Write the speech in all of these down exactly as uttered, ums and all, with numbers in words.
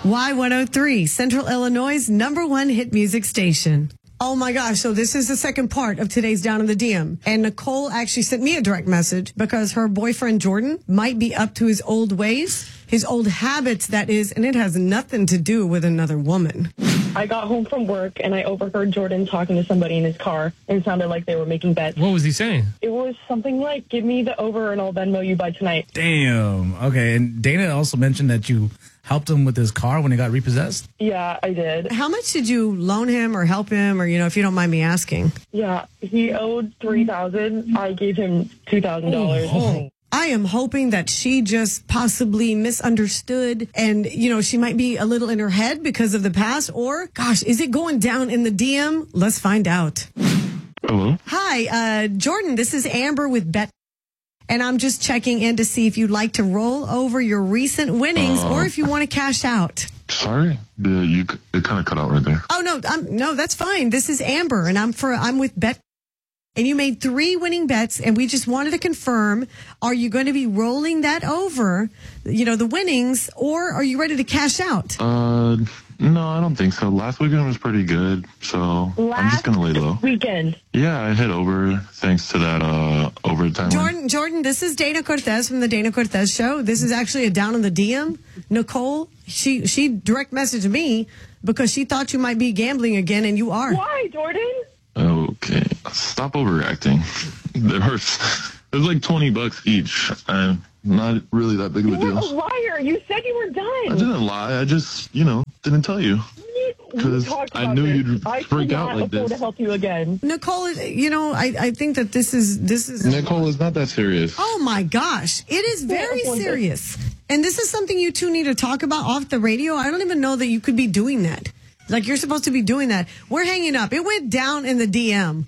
Y one oh three, Central Illinois' number one hit music station. Oh my gosh, so this is the second part of today's Down in the D M. And Nicole actually sent me a direct message because her boyfriend Jordan might be up to his old ways, his old habits, that is, and it has nothing to do with another woman. I got home from work and I overheard Jordan talking to somebody in his car, and it sounded like they were making bets. What was he saying? It was something like, give me the over and I'll Venmo you by tonight. Damn. Okay, and Dana also mentioned that you helped him with his car when he got repossessed? Yeah, I did. How much did you loan him or help him, or, you know, if you don't mind me asking? Yeah, he owed three thousand dollars. I gave him two thousand dollars. Oh. I am hoping that she just possibly misunderstood and, you know, she might be a little in her head because of the past. Or, gosh, is it going down in the D M? Let's find out. Hello? Hi, uh, Jordan, this is Amber with Bet. And I'm just checking in to see if you'd like to roll over your recent winnings uh, or if you want to cash out. Sorry, the, you it kind of cut out right there. Oh, no, I'm, no, that's fine. This is Amber, and I'm for I'm with Bet. And you made three winning bets, and we just wanted to confirm, are you going to be rolling that over, you know, the winnings, or are you ready to cash out? Uh, no, I don't think so. Last weekend was pretty good, so Last I'm just going to lay low. weekend? Yeah, I hit over thanks to that uh, overtime. Jordan, win. Jordan, this is Dana Cortez from the Dana Cortez Show. This is actually a Down in the D M. Nicole, she, she direct messaged me because she thought you might be gambling again, and you are. Why, Jordan? Okay, stop overreacting. There was, it was like twenty bucks each. I'm not really that big of a You were deal. a liar. You said you were done. I didn't lie. I just, you know, didn't tell you. Because I knew this. you'd I freak out cannot like afford this. to help you again. Nicole, you know, I, I think that this is this is Nicole, is not that serious. Oh my gosh, it is very serious, and this is something you two need to talk about off the radio. I don't even know that you could be doing that. Like, you're supposed to be doing that. We're hanging up. It went down in the D M.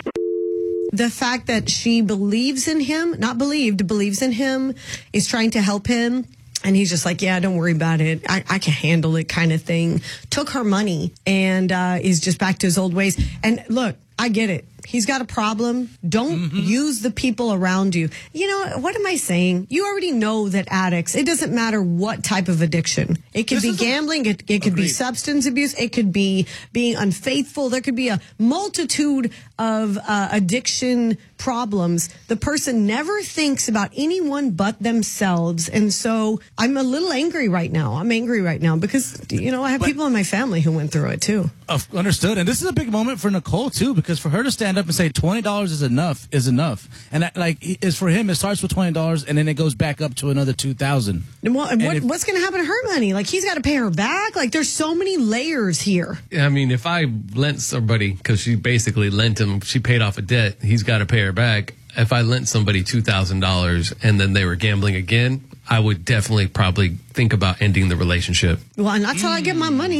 The fact that she believes in him, not believed, believes in him, is trying to help him. And he's just like, yeah, don't worry about it. I, I can handle it kind of thing. Took her money and uh, is just back to his old ways. And look, I get it. He's got a problem. Don't mm-hmm. use the people around you. You know, what am I saying? You already know that addicts, it doesn't matter what type of addiction. It could this be gambling. A, it, it could agreed. be substance abuse. It could be being unfaithful. There could be a multitude of uh, addiction problems. The person never thinks about anyone but themselves. And so I'm a little angry right now. I'm angry right now because, you know, I have but, people in my family who went through it too. Uh, understood. And this is a big moment for Nicole too, because for her to stand up and say twenty dollars is enough is enough. And that, like, is for him, it starts with twenty dollars and then it goes back up to another two thousand dollars. Well, what, if, what's going to happen to her money? Like, he's got to pay her back? Like, there's so many layers here. I mean, if I lent somebody, because she basically lent him, she paid off a debt, he's got to pay her back. If I lent somebody two thousand dollars and then they were gambling again, I would definitely probably think about ending the relationship. Well, and that's how I get my money.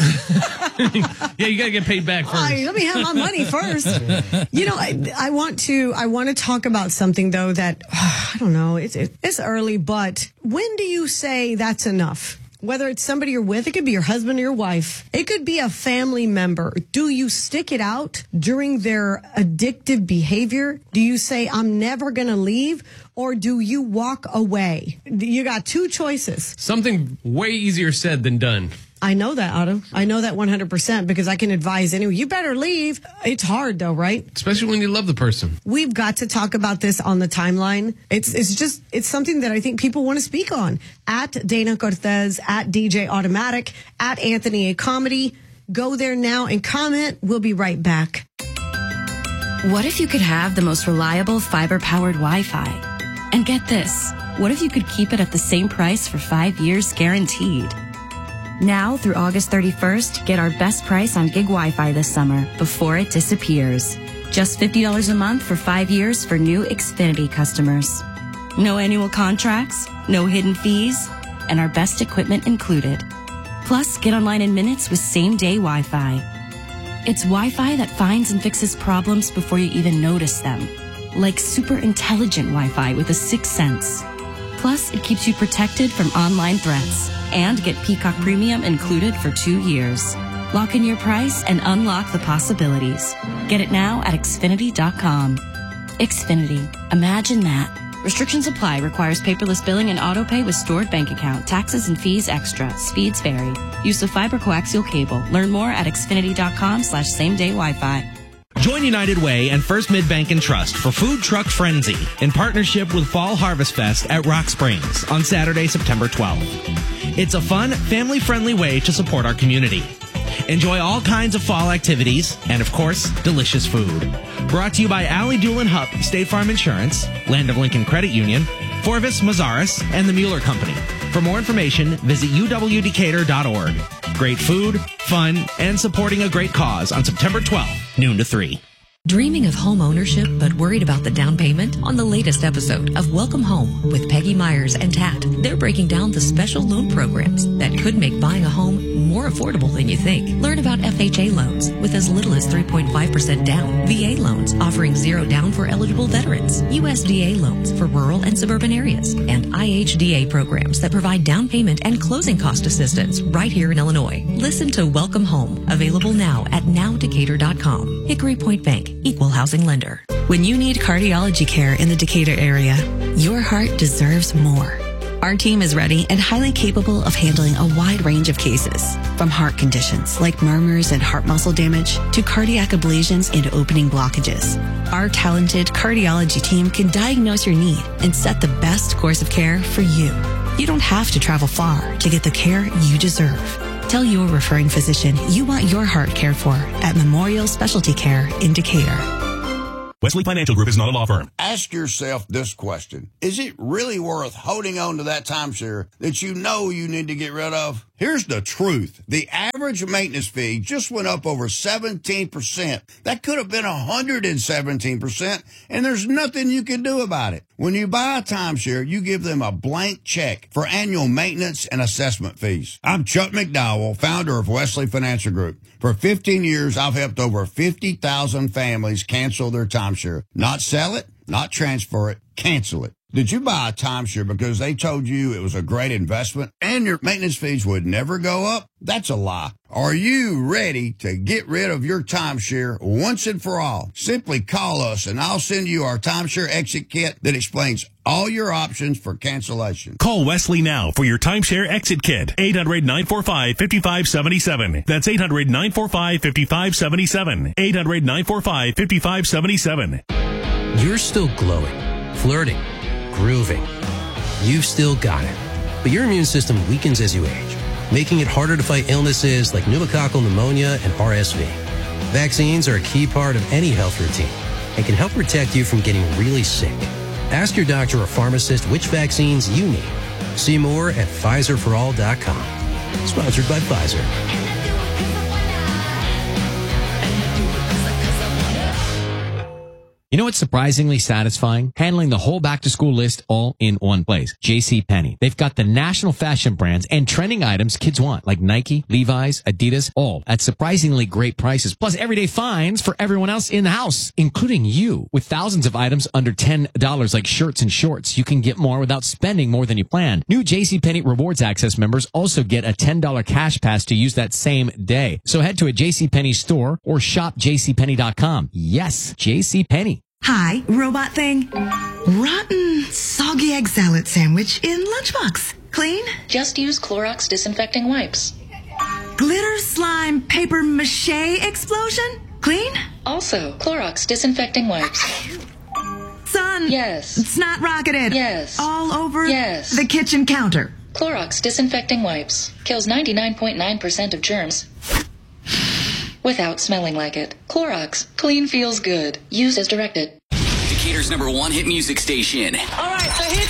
Yeah, you got to get paid back first. Right, let me have my money first. You know, I, I want to I want to talk about something, though, that, oh, I don't know, it's, it, it's early, but when do you say that's enough? Whether it's somebody you're with, it could be your husband or your wife. It could be a family member. Do you stick it out during their addictive behavior? Do you say, I'm never going to leave? Or do you walk away? You got two choices. Something way easier said than done. I know that, Otto. I know that one hundred percent because I can advise anyone. You better leave. It's hard, though, right? Especially when you love the person. We've got to talk about this on the timeline. It's it's just, it's something that I think people want to speak on. At Dana Cortez, at D J Automatic, at Anthony A. Comedy. Go there now and comment. We'll be right back. What if you could have the most reliable fiber-powered Wi-Fi? And get this, what if you could keep it at the same price for five years guaranteed? Now through August thirty-first, get our best price on gig Wi-Fi this summer before it disappears. Just fifty dollars a month for five years for new Xfinity customers. No annual contracts, no hidden fees, and our best equipment included. Plus, get online in minutes with same-day Wi-Fi. It's Wi-Fi that finds and fixes problems before you even notice them. Like super intelligent Wi-Fi with a sixth sense. Plus, it keeps you protected from online threats. And get Peacock Premium included for two years. Lock in your price and unlock the possibilities. Get it now at Xfinity dot com. Xfinity. Imagine that. Restrictions apply. Requires paperless billing and auto pay with stored bank account. Taxes and fees extra. Speeds vary. Use of fiber coaxial cable. Learn more at xfinity.com slash same day Wi-Fi. Join United Way and First Mid-Bank and Trust for Food Truck Frenzy in partnership with Fall Harvest Fest at Rock Springs on Saturday, September twelfth. It's a fun, family-friendly way to support our community. Enjoy all kinds of fall activities and, of course, delicious food. Brought to you by Allie Doolin Hupp, State Farm Insurance, Land of Lincoln Credit Union, Forvis Mazaris, and the Mueller Company. For more information, visit u w decatur dot org. Great food, fun, and supporting a great cause on September twelfth, noon to three. Dreaming of home ownership but worried about the down payment? On the latest episode of Welcome Home with Peggy Myers and Tat, they're breaking down the special loan programs that could make buying a home more affordable than you think. Learn about F H A loans with as little as three point five percent down, V A loans offering zero down for eligible veterans, U S D A loans for rural and suburban areas, and I H D A programs that provide down payment and closing cost assistance right here in Illinois. Listen to Welcome Home, available now at now decatur dot com. Hickory Point Bank, equal housing lender. When you need cardiology care in the Decatur area, your heart deserves more. Our team is ready and highly capable of handling a wide range of cases, from heart conditions like murmurs and heart muscle damage to cardiac ablations and opening blockages. Our talented cardiology team can diagnose your need and set the best course of care for you. You don't have to travel far to get the care you deserve. Tell your referring physician you want your heart cared for at Memorial Specialty Care in Decatur. Wesley Financial Group is not a law firm. Ask yourself this question. Is it really worth holding on to that timeshare that you know you need to get rid of? Here's the truth. The average maintenance fee just went up over seventeen percent. That could have been one hundred seventeen percent, and there's nothing you can do about it. When you buy a timeshare, you give them a blank check for annual maintenance and assessment fees. I'm Chuck McDowell, founder of Wesley Financial Group. For fifteen years, I've helped over fifty thousand families cancel their timeshare. Not sell it, not transfer it, cancel it. Did you buy a timeshare because they told you it was a great investment and your maintenance fees would never go up? That's a lie. Are you ready to get rid of your timeshare once and for all? Simply call us and I'll send you our timeshare exit kit that explains all your options for cancellation. Call Wesley now for your timeshare exit kit. eight hundred, nine four five, five five seven seven. That's eight hundred, nine four five, five five seven seven. eight hundred, nine four five, five five seven seven. You're still glowing, flirting, grooving. You've still got it. But your immune system weakens as you age, making it harder to fight illnesses like pneumococcal pneumonia and R S V. Vaccines are a key part of any health routine and can help protect you from getting really sick. Ask your doctor or pharmacist which vaccines you need. See more at Pfizer for all dot com. Sponsored by Pfizer. You know what's surprisingly satisfying? Handling the whole back-to-school list all in one place. JCPenney. They've got the national fashion brands and trending items kids want, like Nike, Levi's, Adidas, all at surprisingly great prices. Plus everyday finds for everyone else in the house, including you. With thousands of items under ten dollars like shirts and shorts, you can get more without spending more than you planned. New JCPenney Rewards Access members also get a ten dollars cash pass to use that same day. So head to a JCPenney store or shop j c penney dot com. Yes, JCPenney. Hi, robot thing. Rotten, soggy egg salad sandwich in lunchbox. Clean? Just use Clorox disinfecting wipes. Glitter slime paper mache explosion? Clean? Also, Clorox disinfecting wipes. Son. Yes. It's not rocketed. Yes. All over yes. the kitchen counter. Clorox disinfecting wipes. Kills ninety-nine point nine percent of germs without smelling like it. Clorox. Clean feels good. Used as directed. Decatur's number one hit music station. All right, the hit